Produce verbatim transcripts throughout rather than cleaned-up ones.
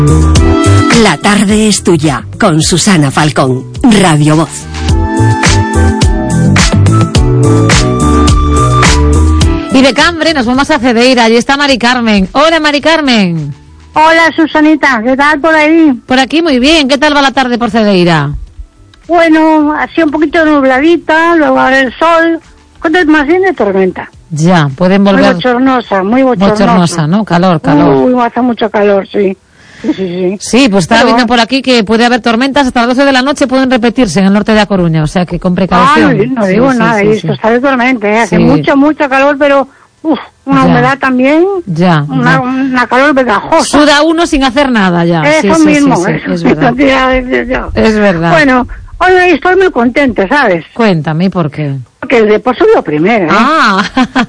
La tarde es tuya, con Susana Falcón, Radio Voz. Y de Cambre nos vamos a Cedeira, allí está Mari Carmen. Hola, Mari Carmen. Hola, Susanita, ¿qué tal por ahí? Por aquí muy bien, ¿qué tal va la tarde por Cedeira? Bueno, así un poquito nubladita, luego ahora el sol, cuando más bien de tormenta. Ya, pueden volver... Muy bochornosa, muy bochornosa. Bochornosa, ¿no? Calor, calor. Uy, hace mucho calor, sí. Sí, sí, sí. Sí, pues estaba Pero... viendo por aquí que puede haber tormentas hasta las doce de la noche, pueden repetirse en el norte de A Coruña, o sea que con precaución. Ah, no, no digo sí, nada, sí, sí, esto sí. está de tormenta, ¿eh? Hace Sí. mucho, mucho calor, pero uf, una Ya. humedad también, Ya, una, ya. una calor pegajosa. Suda uno sin hacer nada ya. Eso sí, sí, mismo, sí, sí, eso es verdad. te iba a decir yo. Es verdad. Bueno, hoy estoy muy contenta, ¿sabes? Cuéntame, ¿por qué? Porque el Depor subió primero, ¿eh? Ah,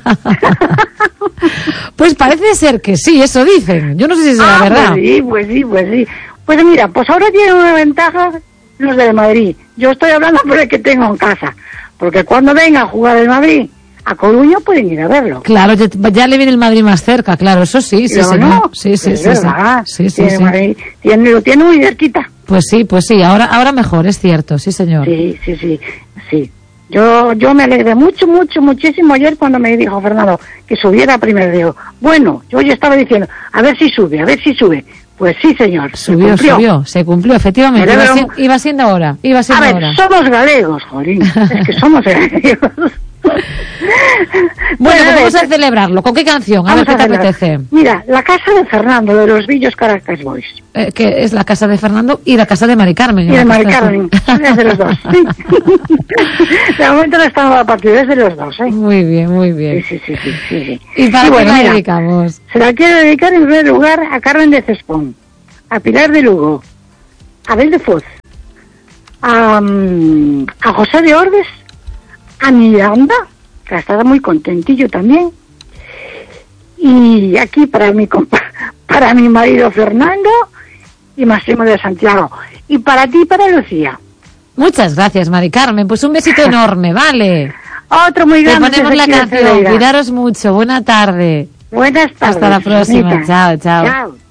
pues parece ser que sí, eso dicen. Yo no sé si será Ah, verdad. pues sí, pues sí, pues sí. Pues mira, pues ahora tienen una ventaja los de Madrid. Yo estoy hablando por el que tengo en casa. Porque cuando venga a jugar el Madrid a Coruña pueden ir a verlo. Claro, ya, ya le viene el Madrid más cerca, claro, eso sí, sí, Pero señor. no, Sí, sí, es sí, sí. verdad. Sí, sí, Tiene sí. Madrid, tiene, lo tiene muy cerquita. Pues sí, pues sí, ahora, ahora mejor, es cierto, sí, señor. Sí, sí, sí, sí. Yo, yo me alegré mucho, mucho, muchísimo ayer cuando me dijo Fernando que subiera primero. Digo, bueno, yo ya estaba diciendo, a ver si sube, a ver si sube. Pues sí, señor. Subió, subió, se cumplió, efectivamente. Pero, Iba, pero, si, iba siendo hora, iba siendo a ver, hora. somos galegos, jolín. Es que somos galegos. Bueno, Bueno, pues a vamos ver, a celebrarlo. ¿Con qué canción? A ver Vamos qué a te celebrar. apetece. Mira, la casa de Fernando, de los Villos Caracas Boys. Eh, que es la casa de Fernando y la casa de Mari Carmen. Y de en la Mari que estás Carmen. tú. Es de los dos. Sí. De momento no estamos a partir es de los dos, ¿eh? Muy bien, muy bien. Sí, sí, sí, sí, sí, sí. ¿Y para Y qué bueno, la mira, dedicamos? se la quiero dedicar en primer lugar a Carmen de Cespón, a Pilar de Lugo, a Abel de Foz, a, um, a José de Ordes, a Miranda, que estaba muy contentillo también, y aquí para mi compa para mi marido Fernando y Máximo de Santiago, y para ti y para Lucía. Muchas gracias, Mari Carmen. Pues un besito enorme, ¿vale? Otro muy Te grande. ponemos la desde aquí de canción. Cedeira. Cuidaros mucho. Buena tarde. Buenas tardes. Hasta la próxima. Susanita. Chao, chao. Chao.